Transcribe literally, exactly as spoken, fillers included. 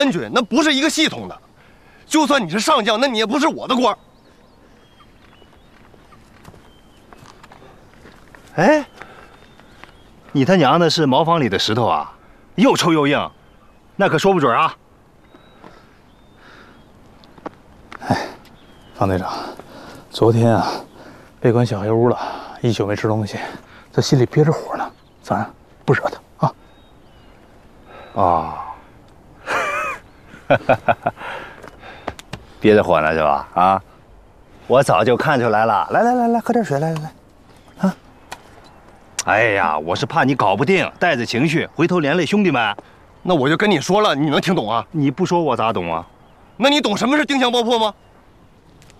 军那不是一个系统的，就算你是上将，那你也不是我的官。 哎，你他娘的是茅房里的石头啊，又臭又硬，那可说不准啊。 哎，方队长，昨天啊，被关小黑屋了，一宿没吃东西，这心里憋着火呢，咱不惹他啊。 哦。憋着火呢是吧？啊，我早就看出来了。来来来来，喝点水，来来来，啊！哎呀，我是怕你搞不定，带着情绪，回头连累兄弟们。 那我就跟你说了，你能听懂啊？ 你不说我咋懂啊？ 那你懂什么是定向爆破吗？